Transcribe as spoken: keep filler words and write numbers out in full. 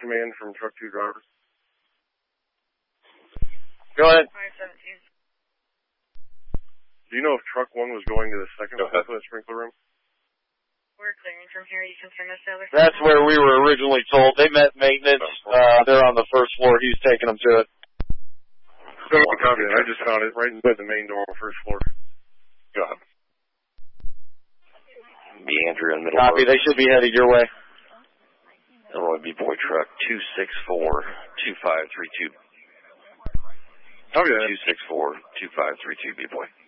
Command from truck two drivers. Go ahead. five seventeen. Do you know if truck one was going to the second floor for the sprinkler room? We're clearing from here. You confirm this over? That's where we were originally told. They met maintenance. Uh, they're on the first floor. He's taking them to it. So, copy that. I just found it right inside the main door on the first floor. Go ahead. Be Andrew in the middle. Copy. They should be headed your way. Illinois B-Boy truck two six four two five three two. Copy that. two six four two five three two B-Boy.